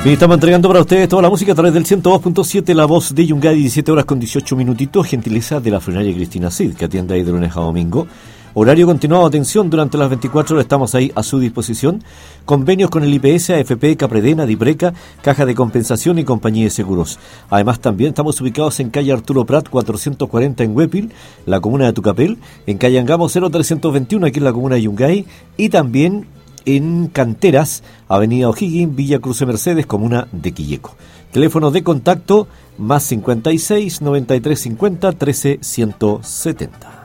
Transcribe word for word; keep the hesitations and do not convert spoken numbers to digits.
Bien, estamos entregando para ustedes toda la música a través del ciento dos punto siete, La Voz de Yungay, diecisiete horas con dieciocho minutitos, gentileza de la frenaria Cristina Cid, que atiende ahí de lunes a domingo. Horario continuado, atención, durante las veinticuatro horas estamos ahí a su disposición. Convenios con el I P S, A F P, Capredena, Dipreca, Caja de Compensación y Compañía de Seguros. Además, también estamos ubicados en calle Arturo Prat, cuatrocientos cuarenta en Huépil, la comuna de Tucapel, en calle Angamo cero trescientos veintiuno, aquí en la comuna de Yungay, y también en Canteras, avenida O'Higgins, Villa Cruce Mercedes, comuna de Quilleco. Teléfono de contacto más cincuenta y seis, noventa y tres cincuenta, trece ciento setenta.